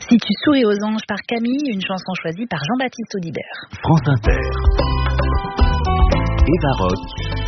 Si tu souris aux anges par Camille, une chanson choisie par Jean-Baptiste Audibert. France Inter. Eva Rock.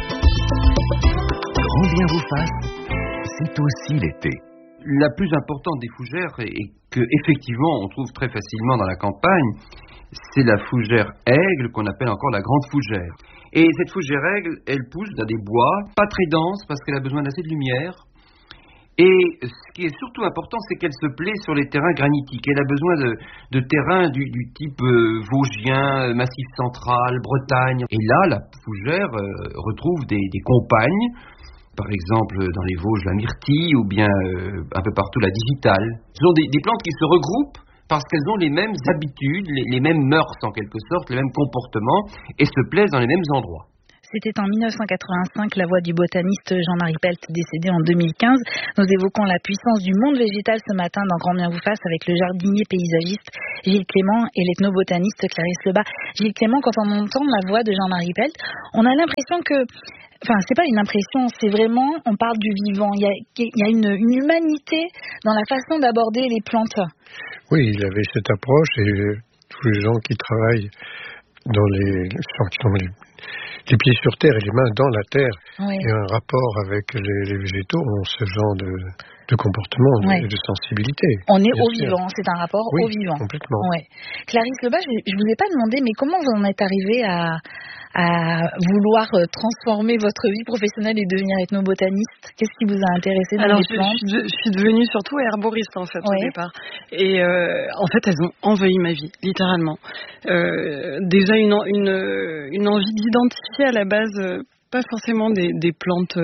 Grand bien vous fasse, c'est aussi l'été. La plus importante des fougères, et que effectivement on trouve très facilement dans la campagne, c'est la fougère aigle, qu'on appelle encore la grande fougère. Et cette fougère aigle, elle pousse dans des bois pas très denses parce qu'elle a besoin d'assez de lumière. Et ce qui est surtout important, c'est qu'elle se plaît sur les terrains granitiques. Elle a besoin de terrains du type vosgien, Massif central, Bretagne. Et là, la fougère retrouve des compagnes, par exemple dans les Vosges, la myrtille, ou bien un peu partout la digitale. Ce sont des plantes qui se regroupent parce qu'elles ont les mêmes habitudes, les mêmes mœurs en quelque sorte, les mêmes comportements, et se plaisent dans les mêmes endroits. C'était en 1985 la voix du botaniste Jean-Marie Pelt, décédé en 2015. Nous évoquons la puissance du monde végétal ce matin dans Grand bien vous fasse avec le jardinier paysagiste Gilles Clément et l'ethnobotaniste Clarisse Lebas. Gilles Clément, quand on entend la voix de Jean-Marie Pelt, on a l'impression que... Enfin, c'est pas une impression, c'est vraiment, on parle du vivant. Il y a une humanité dans la façon d'aborder les plantes. Oui, il avait cette approche et tous les gens qui travaillent dans les pieds sur terre et les mains dans la terre, oui, et un rapport avec les végétaux ont ce genre de comportement, oui, et de sensibilité. On est au vivant, c'est un rapport, oui, au vivant. Complètement. Ouais. Clarisse Lebas, je vous ai pas demandé, mais comment vous en êtes arrivé à vouloir transformer votre vie professionnelle et devenir ethnobotaniste? Qu'est-ce qui vous a intéressé dans les plantes? Je suis devenue surtout herboriste en fait, au départ. Et en fait, elles ont envahi ma vie, littéralement. Déjà une envie d'identifier à la base pas forcément des plantes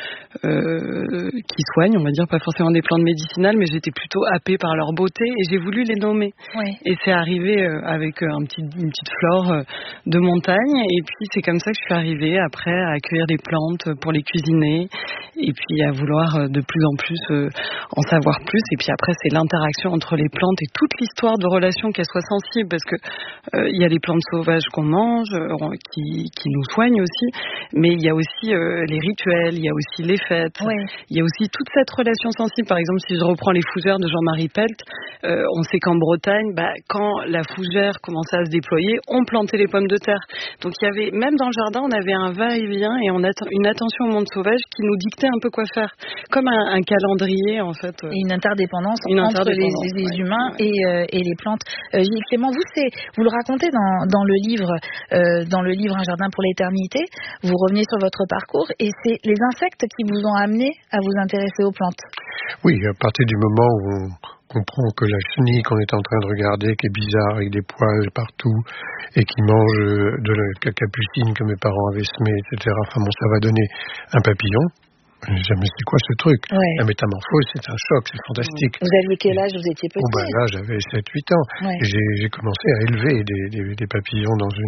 qui soignent, on va dire, pas forcément des plantes médicinales, mais j'étais plutôt happée par leur beauté et j'ai voulu les nommer. Oui. Et c'est arrivé avec une petite flore de montagne, et puis c'est comme ça que je suis arrivée après à accueillir des plantes pour les cuisiner, et puis à vouloir de plus en plus en savoir plus. Et puis après, c'est l'interaction entre les plantes et toute l'histoire de relation, qu'elles soient sensibles, parce que il y a les plantes sauvages qu'on mange, qui nous soignent aussi, mais il y a aussi les rituels, il y a aussi les fêtes, il y a aussi toute cette relation sensible. Par exemple, si je reprends les fougères de Jean-Marie Pelt, on sait qu'en Bretagne, quand la fougère commençait à se déployer, on plantait les pommes de terre. Donc il y avait, même dans le jardin, on avait un va-et-vient et une attention au monde sauvage qui nous dictait un peu quoi faire, comme un calendrier en fait. Et une interdépendance entre les humains et les plantes. Gilles Clément, vous le racontez dans le livre Un jardin pour l'éternité. Vous revenez sur votre parcours et c'est les insectes qui vous ont amené à vous intéresser aux plantes. Oui, à partir du moment où on comprend que la chenille qu'on est en train de regarder, qui est bizarre, avec des poils partout, et qui mange de la capucine que mes parents avaient semé, etc. Enfin bon, ça va donner un papillon. Jamais c'est quoi ce truc? La métamorphose, c'est un choc, c'est fantastique. Vous aviez quel âge? Vous étiez petit? Là, j'avais 7-8 ans. Et j'ai commencé à élever des papillons dans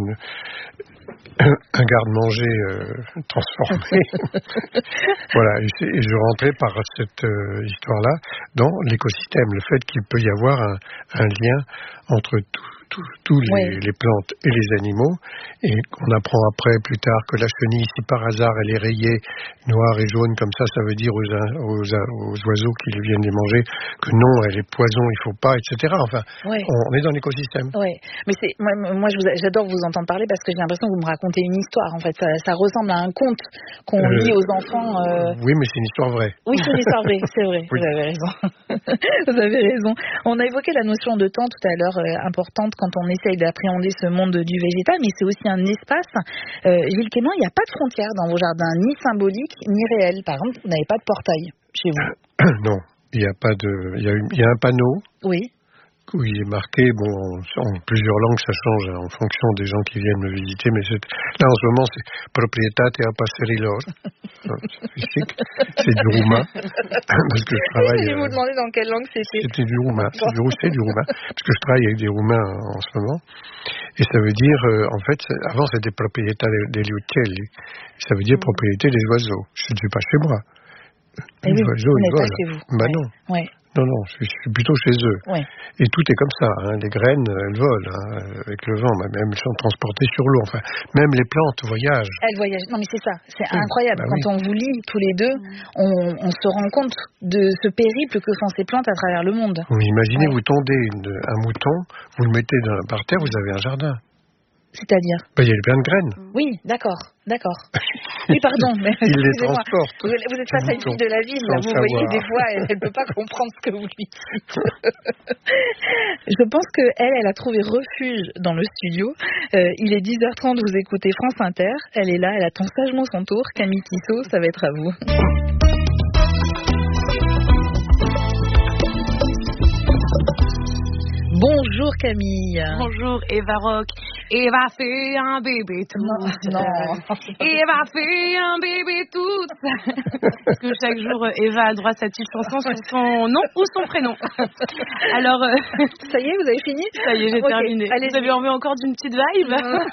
un garde-manger transformé. Voilà, et je rentrais par cette histoire-là dans l'écosystème, le fait qu'il peut y avoir un lien entre tous les plantes et les animaux, et qu'on apprend après, plus tard, que la chenille, si par hasard elle est rayée noire et jaune comme ça veut dire aux oiseaux qui viennent les manger que non, elle est poison, il faut pas, etc. Enfin, on est dans l'écosystème. Oui, mais moi j'adore vous entendre parler parce que j'ai l'impression que vous me racontez une histoire. En fait, ça ressemble à un conte qu'on lit aux enfants. Oui, mais c'est une histoire vraie. Oui, c'est une histoire vraie, c'est vrai. Oui. Vous avez raison. Vous avez raison. On a évoqué la notion de temps tout à l'heure, importante quand on essaye d'appréhender ce monde du végétal, mais c'est aussi un espace. Gilles Clément, il n'y a pas de frontières dans vos jardins, ni symboliques, ni réelles. Par exemple, vous n'avez pas de portail chez vous. Non, il y a pas de. Il y a un panneau. Oui. Où il est marqué, en plusieurs langues, ça change en fonction des gens qui viennent me visiter, mais là en ce moment c'est Proprietate a Passerilor. C'est du roumain, parce que je travaille. Je vais vous demander dans quelle langue c'était. C'était du roumain, c'est du roumain, parce que je travaille avec des roumains en ce moment, et ça veut dire, en fait, avant c'était Proprietà degli uccelli, ça veut dire propriété des oiseaux. Je ne suis pas chez moi. Les oiseaux, ils volent. Pas chez vous. Non. Non, je suis plutôt chez eux. Ouais. Et tout est comme ça. Hein. Les graines, elles volent avec le vent. Même elles sont transportées sur l'eau. Enfin, même les plantes voyagent. Elles voyagent. Non, mais c'est ça. C'est incroyable. Quand on vous lit tous les deux, on se rend compte de ce périple que font ces plantes à travers le monde. Oui, imaginez, vous tondez un mouton, vous le mettez par terre, vous avez un jardin. C'est-à-dire ? Il y a plein de graines. Oui, d'accord. Oui, pardon. Mais il les transporte. Vous êtes face à une fille de la ville, là, vous voyez, des fois, elle ne peut pas comprendre ce que vous lui dites. Je pense qu'elle a trouvé refuge dans le studio. Il est 10h30, vous écoutez France Inter. Elle est là, elle attend sagement son tour. Camille Tissot, ça va être à vous. Bonjour Camille. Bonjour Eva Rock. Eva fait un bébé tout. Non. Eva fait un bébé tout. Parce que chaque jour, Eva a droit à sa petite chanson sur son nom ou son prénom. Alors, ça y est, vous avez fini ? Ça y est, j'ai terminé. Allez, vous avez envie encore d'une petite vibe ?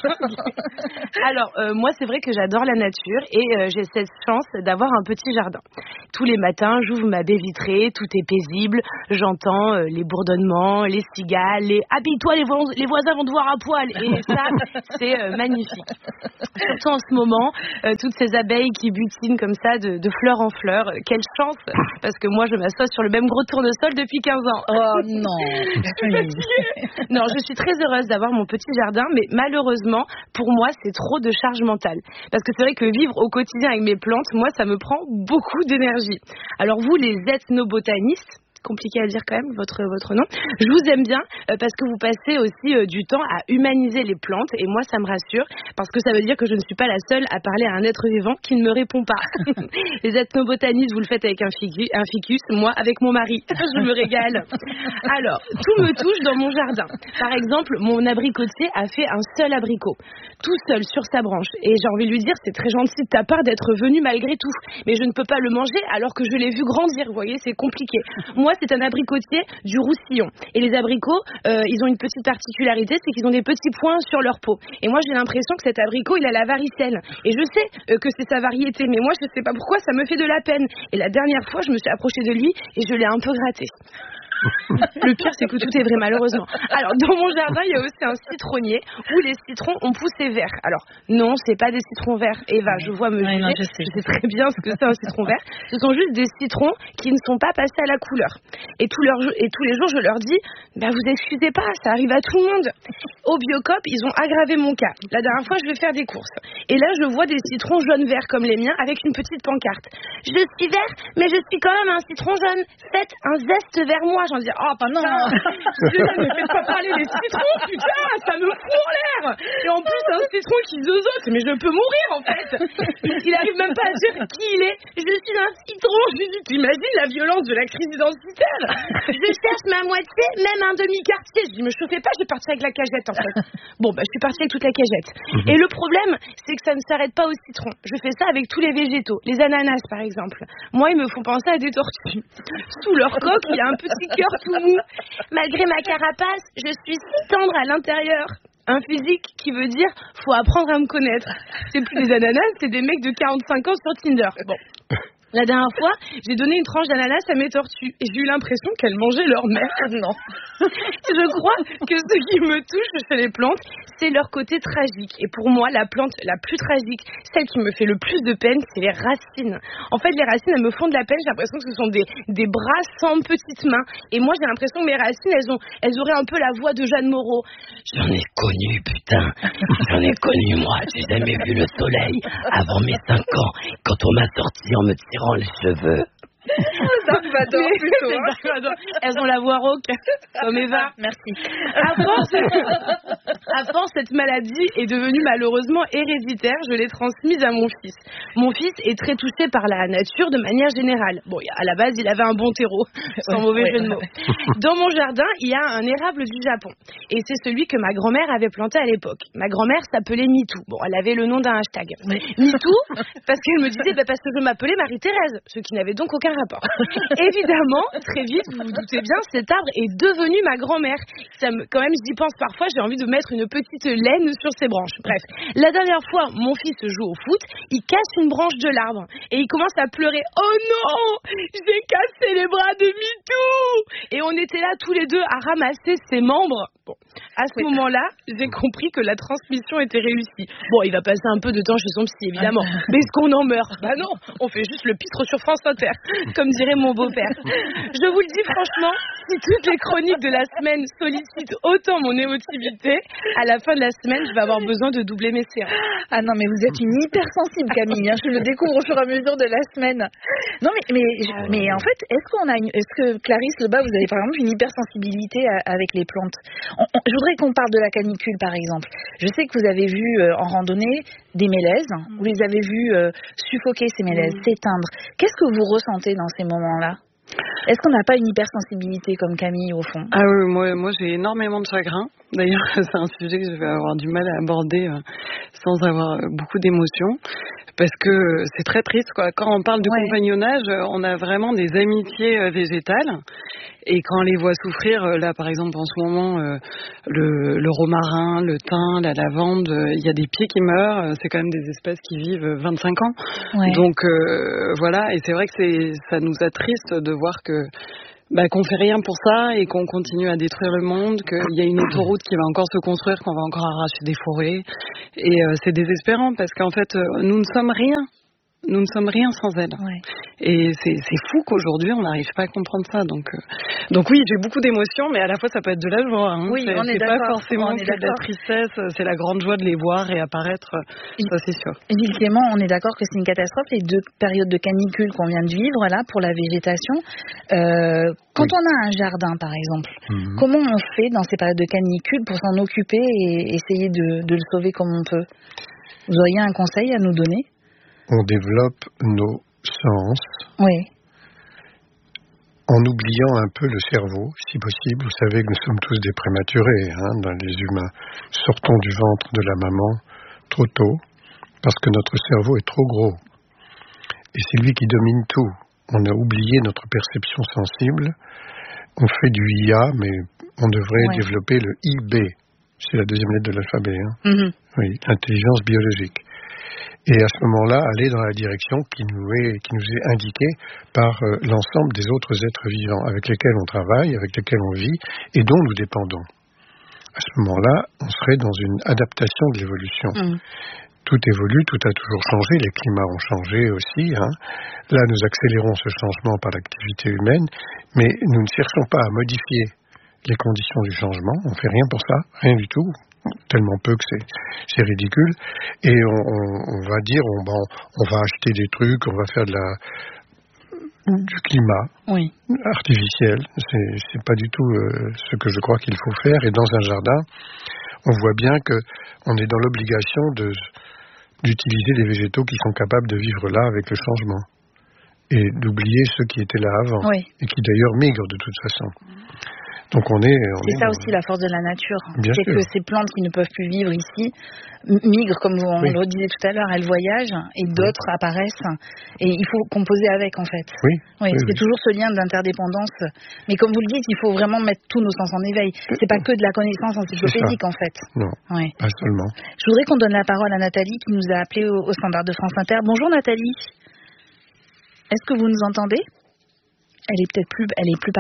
Alors, moi, c'est vrai que j'adore la nature et j'ai cette chance d'avoir un petit jardin. Tous les matins, j'ouvre ma baie vitrée, tout est paisible, j'entends les bourdonnements, les cigales, habille-toi, les voisins vont te voir à poil. Et ça, c'est magnifique. Surtout en ce moment, toutes ces abeilles qui butinent comme ça de fleur en fleur. Quelle chance, parce que moi, je m'assois sur le même gros tournesol depuis 15 ans. Oh non. Non, je suis très heureuse d'avoir mon petit jardin, mais malheureusement, pour moi, c'est trop de charge mentale. Parce que c'est vrai que vivre au quotidien avec mes plantes, moi, ça me prend beaucoup d'énergie. Alors vous, les ethnobotanistes, compliqué à dire quand même votre nom. Je vous aime bien parce que vous passez aussi du temps à humaniser les plantes et moi ça me rassure parce que ça veut dire que je ne suis pas la seule à parler à un être vivant qui ne me répond pas. Les ethnobotanistes, vous le faites avec un ficus, moi avec mon mari. Je me régale. Alors, tout me touche dans mon jardin. Par exemple, mon abricotier a fait un seul abricot, tout seul sur sa branche. Et j'ai envie de lui dire, c'est très gentil de ta part d'être venu malgré tout. Mais je ne peux pas le manger alors que je l'ai vu grandir. Vous voyez, c'est compliqué. Moi, c'est un abricotier du Roussillon. Et les abricots, ils ont une petite particularité, c'est qu'ils ont des petits points sur leur peau. Et moi, j'ai l'impression que cet abricot, il a la varicelle. Et je sais que c'est sa variété, mais moi, je ne sais pas pourquoi, ça me fait de la peine. Et la dernière fois, je me suis approchée de lui et je l'ai un peu gratté. Le pire, c'est que tout est vrai, malheureusement. Alors, dans mon jardin, il y a aussi un citronnier où les citrons ont poussé verts. Alors, non, c'est pas des citrons verts. Eva, je vois me juger. Non, je sais très bien ce que c'est un citron vert. Ce sont juste des citrons qui ne sont pas passés à la couleur. Et tous les jours, je leur dis, vous excusez pas, ça arrive à tout le monde. Au Biocop, ils ont aggravé mon cas. La dernière fois, je vais faire des courses. Et là, je vois des citrons jaunes-verts comme les miens avec une petite pancarte. Je suis vert, mais je suis quand même un citron jaune. Faites un zeste vers moi. J'en dis, oh, pas non. Je ne fais pas parler des citrons, putain, ça me fout en l'air. Et en plus, un citron qui zozote, mais je peux mourir en fait. Il arrive même pas à dire qui il est. Je suis un citron. Je lui dis, t'imagines la violence de la crise identitaire. Je cherche ma moitié, même un demi-quartier. Je dis, me chauffez pas, je vais partir avec la cagette en fait. Bon, je suis partie avec toute la cagette. Et le problème, c'est que ça ne s'arrête pas au citron. Je fais ça avec tous les végétaux. Les ananas, par exemple. Moi, ils me font penser à des tortues. Sous leur coque, il y a un petit cœur tout mou. Malgré ma carapace, je suis si tendre à l'intérieur. Un physique qui veut dire faut apprendre à me connaître. C'est plus des ananas, c'est des mecs de 45 ans sur Tinder. Bon. La dernière fois, j'ai donné une tranche d'ananas à mes tortues et j'ai eu l'impression qu'elles mangeaient leur mère. Non. Je crois que ce qui me touche chez les plantes, c'est leur côté tragique. Et pour moi, la plante la plus tragique, celle qui me fait le plus de peine, c'est les racines. En fait, les racines, elles me font de la peine. J'ai l'impression que ce sont des bras sans petites mains. Et moi, j'ai l'impression que mes racines, elles auraient un peu la voix de Jeanne Moreau. J'en ai connu, putain. J'en ai connu, moi. J'ai jamais vu le soleil avant mes 5 ans. Quand on m'a sorti en me tirant les cheveux. Salvador plutôt. Elles ont la voix rauque, comme Eva. Merci. À force, cette maladie est devenue malheureusement héréditaire. Je l'ai transmise à mon fils. Mon fils est très touché par la nature de manière générale. Bon, à la base, il avait un bon terreau, sans mauvais jeu de mots. Dans mon jardin, il y a un érable du Japon. Et c'est celui que ma grand-mère avait planté à l'époque. Ma grand-mère s'appelait MeToo. Bon, elle avait le nom d'un hashtag. MeToo, parce qu'elle me disait, parce que je m'appelais Marie-Thérèse, ce qui n'avait donc aucun rapport. Évidemment, très vite, vous vous doutez bien, cet arbre est devenu ma grand-mère. quand même, j'y pense parfois, j'ai envie de mettre une petite laine sur ses branches. Bref, la dernière fois, mon fils joue au foot, il casse une branche de l'arbre et il commence à pleurer. Oh non, j'ai cassé les bras de Mitou. Et on était là tous les deux à ramasser ses membres. Bon, à ce moment-là, j'ai compris que la transmission était réussie. Bon, il va passer un peu de temps chez son psy, évidemment. Mais est-ce qu'on en meurt? Bah non, on fait juste le pitre sur France Inter, comme dirait mon beau-père. Je vous le dis franchement, si toutes les chroniques de la semaine sollicitent autant mon émotivité, à la fin de la semaine, je vais avoir besoin de doubler mes séances. Ah non, mais vous êtes une hypersensible, Camille. Je le découvre au fur et à mesure de la semaine. Non, mais en fait, est-ce que Clarisse Lebas, vous avez par exemple une hypersensibilité avec les plantes? Je voudrais qu'on parle de la canicule, par exemple. Je sais que vous avez vu en randonnée des mélèzes. Vous les avez vus suffoquer, ces mélèzes, s'éteindre. Qu'est-ce que vous ressentez dans ces moments-là? Est-ce qu'on n'a pas une hypersensibilité comme Camille, au fond? Ah oui, moi j'ai énormément de chagrin. D'ailleurs, c'est un sujet que je vais avoir du mal à aborder sans avoir beaucoup d'émotions. Parce que c'est très triste, quoi. Quand on parle de compagnonnage, on a vraiment des amitiés végétales. Et quand on les voit souffrir, là par exemple en ce moment, le romarin, le thym, la lavande, il y a des pieds qui meurent. C'est quand même des espèces qui vivent 25 ans. Ouais. Donc voilà, et c'est vrai que ça nous attriste de voir qu'on fait rien pour ça et qu'on continue à détruire le monde, qu'il y a une autoroute qui va encore se construire, qu'on va encore arracher des forêts. Et c'est désespérant parce qu'en fait, nous ne sommes rien. Nous ne sommes rien sans elle. Ouais. Et c'est fou qu'aujourd'hui, on n'arrive pas à comprendre ça. Donc oui, j'ai beaucoup d'émotions, mais à la fois, ça peut être de la joie. Hein. Oui, on est d'accord. C'est pas forcément que de la tristesse, c'est la grande joie de les voir réapparaître, ça c'est sûr. Gilles Clément, on est d'accord que c'est une catastrophe, les 2 périodes de canicule qu'on vient de vivre, là, pour la végétation. Quand on a un jardin, par exemple, comment on fait dans ces périodes de canicule pour s'en occuper et essayer de le sauver comme on peut? Vous auriez un conseil à nous donner? On développe nos sens en oubliant un peu le cerveau, si possible. Vous savez que nous sommes tous des prématurés, dans les humains. Sortons du ventre de la maman trop tôt, parce que notre cerveau est trop gros. Et c'est lui qui domine tout. On a oublié notre perception sensible. On fait du IA, mais on devrait développer le IB. C'est la 2e lettre de l'alphabet. Oui, intelligence biologique. Et à ce moment-là, aller dans la direction qui nous est indiquée par l'ensemble des autres êtres vivants avec lesquels on travaille, avec lesquels on vit et dont nous dépendons. À ce moment-là, on serait dans une adaptation de l'évolution. Tout évolue, tout a toujours changé, les climats ont changé aussi. Là, nous accélérons ce changement par l'activité humaine, mais nous ne cherchons pas à modifier les conditions du changement, on ne fait rien pour ça, rien du tout. Tellement peu que c'est ridicule, et on va dire on va acheter des trucs, on va faire du climat artificiel. C'est pas du tout ce que je crois qu'il faut faire. Et dans un jardin, on voit bien que on est dans l'obligation d'utiliser des végétaux qui sont capables de vivre là avec le changement et d'oublier ceux qui étaient là avant et qui d'ailleurs migrent de toute façon. Donc c'est ça aussi la force de la nature. C'est que ces plantes qui ne peuvent plus vivre ici migrent, comme on le disait tout à l'heure, elles voyagent et d'autres apparaissent. Et il faut composer avec, en fait. C'est toujours ce lien d'interdépendance. Mais comme vous le dites, il faut vraiment mettre tous nos sens en éveil. C'est pas que de la connaissance encyclopédique, en fait. Non, pas seulement. Je voudrais qu'on donne la parole à Nathalie qui nous a appelé au standard de France Inter. Bonjour Nathalie. Est-ce que vous nous entendez ? Elle est peut-être plus,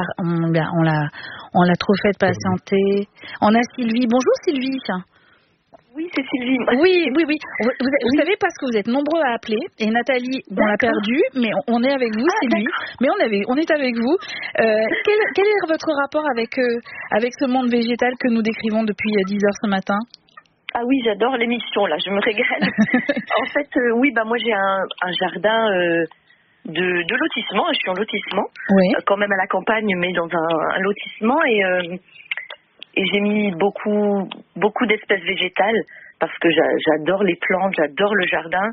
on l'a trop fait patienter. On a Sylvie. Bonjour Sylvie. Oui, c'est Sylvie. Oui. Vous savez parce que vous êtes nombreux à appeler et Nathalie, on l'a perdue, mais on est avec vous Sylvie. Mais on est avec vous. Quel est votre rapport avec ce monde végétal que nous décrivons depuis 10 heures ce matin? Ah oui, j'adore l'émission là, je me régale. En fait, moi j'ai un jardin de lotissement, je suis en lotissement, quand même à la campagne, mais dans un lotissement, et j'ai mis beaucoup d'espèces végétales parce que j'adore les plantes, j'adore le jardin,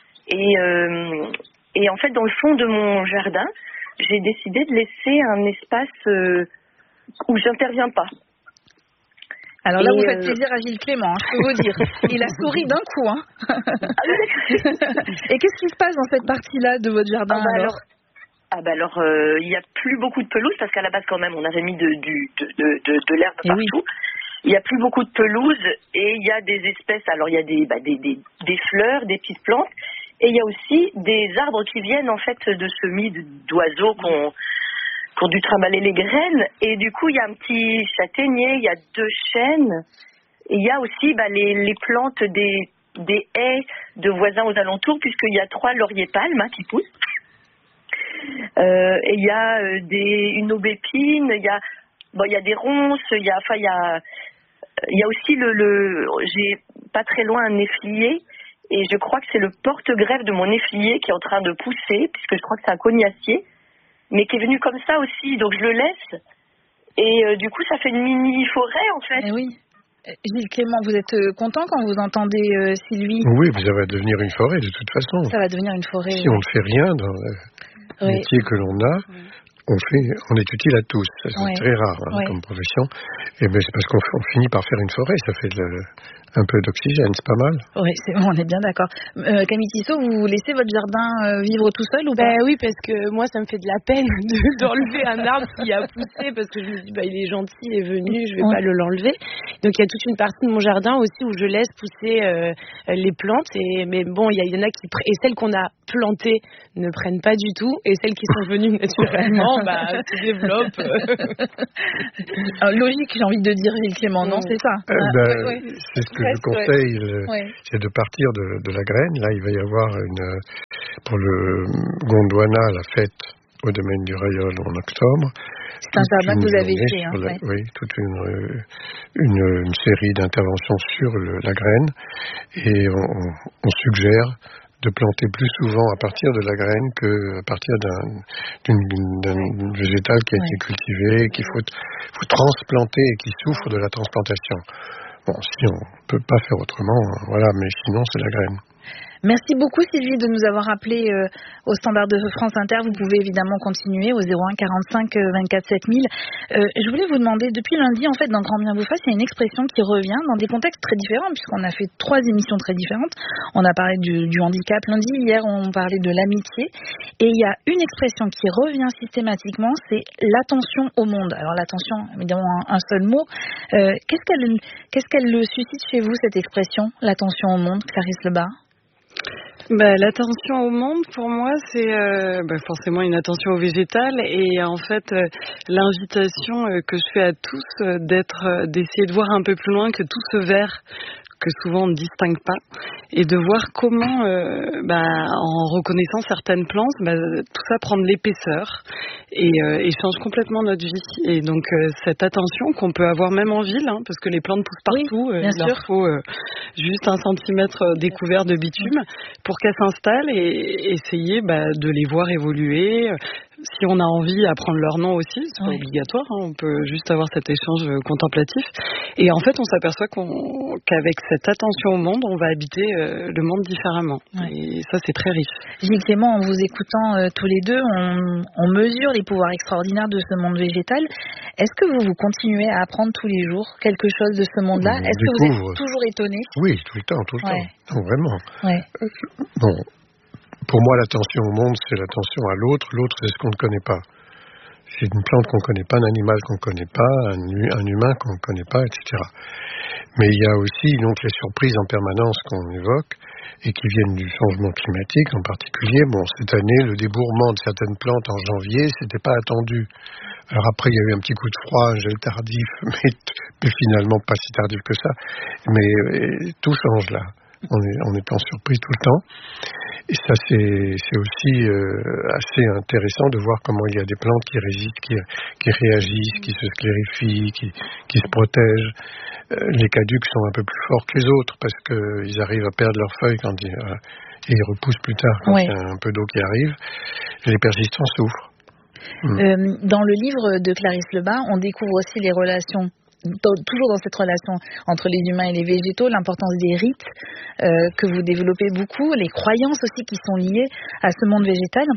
et en fait dans le fond de mon jardin, j'ai décidé de laisser un espace où j'interviens pas. Alors là, vous faites plaisir à Gilles Clément, je peux vous dire. Il a souri d'un coup. Et qu'est-ce qui se passe dans cette partie-là de votre jardin alors alors, il n'y a plus beaucoup de pelouse parce qu'à la base, quand même, on avait mis de l'herbe partout. Il n'y a plus beaucoup de pelouse et il y a des espèces. Alors, il y a des fleurs, des petites plantes. Et il y a aussi des arbres qui viennent, en fait, de semis d'oiseaux qui ont dû trimballer les graines. Et du coup, il y a un petit châtaignier, il y a 2 chênes. Et il y a aussi les plantes des haies de voisins aux alentours, puisqu'il y a 3 lauriers palmes qui poussent. Et il y a une aubépine, il y a des ronces, il y a aussi j'ai pas très loin un néflier, et je crois que c'est le porte-greffe de mon néflier qui est en train de pousser, puisque je crois que c'est un cognacier, mais qui est venu comme ça aussi, donc je le laisse, et du coup ça fait une mini-forêt en fait. Et oui. Gilles Clément, vous êtes content quand vous entendez Sylvie? Oui, ça va devenir une forêt de toute façon. Ça va devenir une forêt. Si on ne fait rien dans le métier que l'on a, on est utile à tous. C'est très rare comme profession. Et c'est parce qu'on finit par faire une forêt, ça fait un peu d'oxygène, c'est pas mal. Oui, on est bien d'accord. Camille Tissot, vous laissez votre jardin vivre tout seul ou pas? Oui, parce que moi, ça me fait de la peine d'enlever un arbre qui a poussé, parce que je me dis, il est gentil, il est venu, je vais pas l'enlever. Donc, il y a toute une partie de mon jardin aussi où je laisse pousser les plantes. Mais bon, il y en a et celles qu'on a plantées ne prennent pas du tout, et celles qui sont venues naturellement, se développent. Logique, j'ai envie de dire, Gilles Clément, non, c'est ça? C'est ce que je conseille, c'est de partir de la graine. Là, il va y avoir pour le Gondwana, la fête au domaine du Rayol en octobre. C'est un jardin que vous avez fait, Oui, toute une série d'interventions sur la graine. Et on suggère de planter plus souvent à partir de la graine qu'à partir d'un végétal qui a été cultivé, qu'il faut transplanter et qui souffre de la transplantation. Bon, si on ne peut pas faire autrement, mais sinon c'est la graine. Merci beaucoup Sylvie de nous avoir appelé au standard de France Inter. Vous pouvez évidemment continuer au 01 45 24 7000. Je voulais vous demander, depuis lundi en fait dans Grand Bien vous fasse, il y a une expression qui revient dans des contextes très différents puisqu'on a fait 3 émissions très différentes. On a parlé du handicap lundi, hier on parlait de l'amitié et il y a une expression qui revient systématiquement, c'est l'attention au monde. Alors l'attention, évidemment un seul mot. Qu'est-ce qu'elle suscite chez vous cette expression, l'attention au monde, Clarisse Lebas? L'attention au monde, pour moi, c'est forcément une attention au végétal et en fait l'invitation que je fais à tous d'essayer de voir un peu plus loin que tout ce vert que souvent on ne distingue pas et de voir comment en reconnaissant certaines plantes tout ça prend de l'épaisseur et change complètement notre vie. Et donc cette attention qu'on peut avoir même en ville, parce que les plantes poussent partout, il leur faut juste 1 centimètre découvert de bitume pour qu'elles s'installent et essayer de les voir évoluer. Si on a envie, apprendre leur nom aussi, c'est pas obligatoire, on peut juste avoir cet échange contemplatif. Et en fait, on s'aperçoit qu'avec cette attention au monde, on va habiter le monde différemment. Et ça, c'est très riche. Gilles Clément, en vous écoutant tous les deux, on mesure les pouvoirs extraordinaires de ce monde végétal. Est-ce que vous continuez à apprendre tous les jours quelque chose de ce monde-là? Est-ce que vous êtes toujours étonné? Oui, tout le temps. Non, vraiment. Pour moi, l'attention au monde, c'est l'attention à l'autre. L'autre, c'est ce qu'on ne connaît pas. C'est une plante qu'on ne connaît pas, un animal qu'on ne connaît pas, un humain qu'on ne connaît pas, etc. Mais il y a aussi donc les surprises en permanence qu'on évoque et qui viennent du changement climatique en particulier. Cette année, le débourrement de certaines plantes en janvier, c'était pas attendu. Alors après, il y a eu un petit coup de froid, un gel tardif, mais finalement pas si tardif que ça. Mais tout change là. On est en surprise tout le temps. Et ça, c'est aussi assez intéressant de voir comment il y a des plantes qui résistent, qui réagissent, qui se sclérifient, qui se protègent. Les caducs sont un peu plus forts que les autres parce qu'ils arrivent à perdre leurs feuilles et ils repoussent plus tard quand il y a un peu d'eau qui arrive. Les persistants souffrent. Dans le livre de Clarisse Lebas, on découvre aussi les relations, toujours dans cette relation entre les humains et les végétaux, l'importance des rites que vous développez beaucoup, les croyances aussi qui sont liées à ce monde végétal.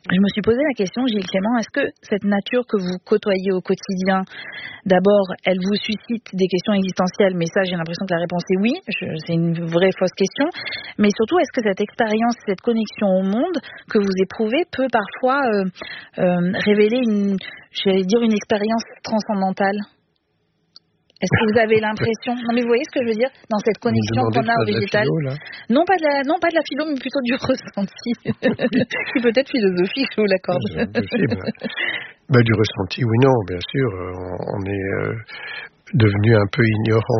Je me suis posé la question, Gilles Clément, est-ce que cette nature que vous côtoyez au quotidien, d'abord, elle vous suscite des questions existentielles, mais ça, j'ai l'impression que la réponse est oui, c'est une vraie fausse question, mais surtout, est-ce que cette expérience, cette connexion au monde que vous éprouvez peut parfois révéler une expérience transcendantale ? Est-ce que vous avez l'impression... Non, mais vous voyez ce que je veux dire dans cette connexion qu'on a au végétal? Non, pas de la philo, mais plutôt du ressenti. Qui peut être philosophique, je vous l'accorde. Du ressenti, oui, non, bien sûr. On est devenu un peu ignorant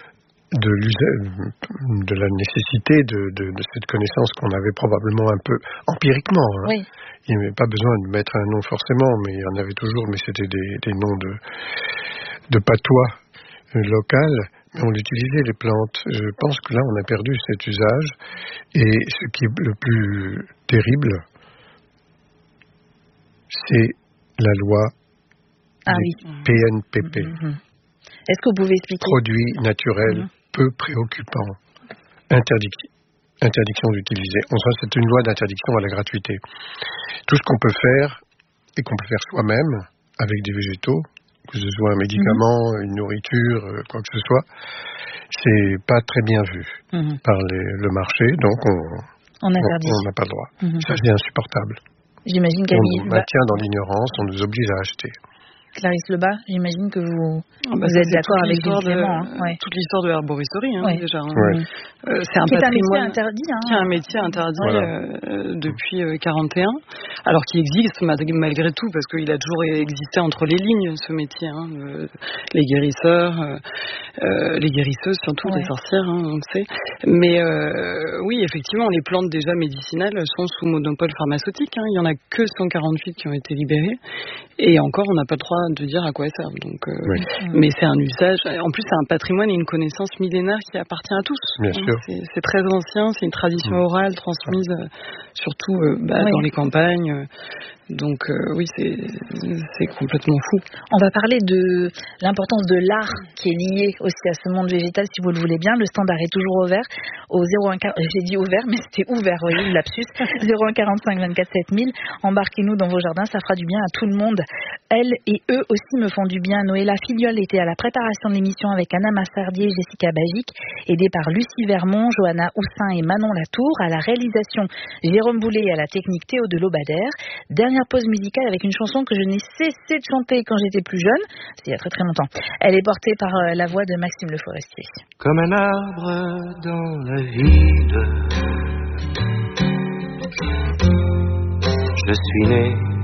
de la nécessité de cette connaissance qu'on avait probablement un peu empiriquement. Hein. Oui. Il n'y avait pas besoin de mettre un nom forcément, mais il y en avait toujours, mais c'était des noms de patois local, mais on utilisait les plantes. Je pense que là, on a perdu cet usage. Et ce qui est le plus terrible, c'est la loi PNPP. Est-ce que vous pouvez expliquer? Produits naturels peu préoccupants. Interdiction d'utiliser. C'est une loi d'interdiction à la gratuité. Tout ce qu'on peut faire, et qu'on peut faire soi-même, avec des végétaux, que ce soit un médicament, une nourriture, quoi que ce soit, c'est pas très bien vu par le marché, donc on n'a pas le droit. Ça, c'est insupportable. J'imagine on nous maintient dans l'ignorance, on nous oblige à acheter. Clarisse Lebas, j'imagine que vous êtes d'accord avec Gilles Clément. Toute l'histoire de l'herboristerie, déjà. C'est un patrimoine interdit. Qui est un métier interdit depuis 41, alors qu'il existe malgré tout, parce qu'il a toujours existé entre les lignes, ce métier. Les guérisseurs, les guérisseuses, surtout des sorcières, on le sait. Mais oui, effectivement, les plantes déjà médicinales sont sous monopole pharmaceutique. Il n'y en a que 148 qui ont été libérées. Et encore, on n'a pas le droit de dire à quoi elles servent. Donc, mais c'est un usage. En plus, c'est un patrimoine et une connaissance millénaire qui appartient à tous. Bien sûr. C'est très ancien. C'est une tradition orale transmise, surtout dans les campagnes. Donc oui, c'est complètement fou. On va parler de l'importance de l'art qui est lié aussi à ce monde végétal, si vous le voulez bien. Le standard est toujours ouvert au 01. J'ai dit ouvert, mais c'était ouvert, vous voyez, le lapsus. 01 45 24 7000. Embarquez-nous dans vos jardins, ça fera du bien à tout le monde. Elles et eux aussi me font du bien. Noëlla Filiol était à la préparation de l'émission avec Anna Massardier et Jessica Bagic, aidée par Lucie Vermont, Johanna Houssin et Manon Latour. À la réalisation, Jérôme Boulet et à la technique Théo de Lobadère. Dernière pause musicale avec une chanson que je n'ai cessé de chanter quand j'étais plus jeune, c'est il y a très très longtemps. Elle est portée par la voix de Maxime Le Forestier. Comme un arbre dans la ville, je suis né